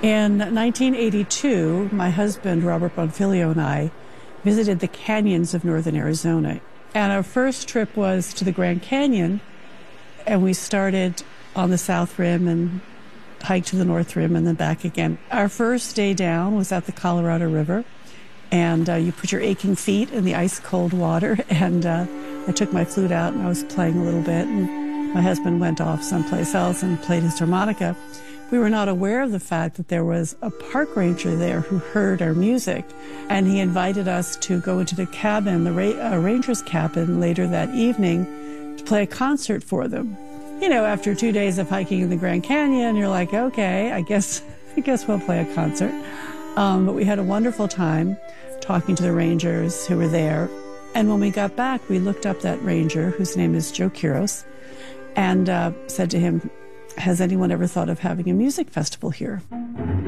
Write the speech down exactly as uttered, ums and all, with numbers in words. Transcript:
In nineteen eighty-two, my husband, Robert Bonfiglio, and I visited the canyons of northern Arizona. And our first trip was to the Grand Canyon, and we started on the South Rim and hiked to the North Rim and then back again. Our first day down was at the Colorado River, and uh, you put your aching feet in the ice-cold water, and uh, I took my flute out and I was playing a little bit, and my husband went off someplace else and played his harmonica. We were not aware of the fact that there was a park ranger there who heard our music, and he invited us to go into the cabin, the ra- uh, ranger's cabin, later that evening to play a concert for them. You know, after two days of hiking in the Grand Canyon, you're like, okay, I guess, I guess we'll play a concert. Um, but we had a wonderful time talking to the rangers who were there. And when we got back, we looked up that ranger, whose name is Joe Quiros, and uh, said to him, has anyone ever thought of having a music festival here?